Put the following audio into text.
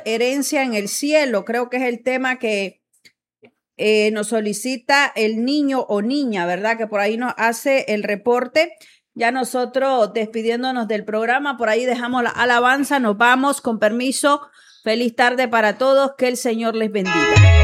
herencia en el cielo. Creo que es el tema que nos solicita el niño o niña, ¿verdad? Que por ahí nos hace el reporte. Ya nosotros despidiéndonos del programa, por ahí dejamos la alabanza, nos vamos, con permiso. Feliz tarde para todos, que el Señor les bendiga.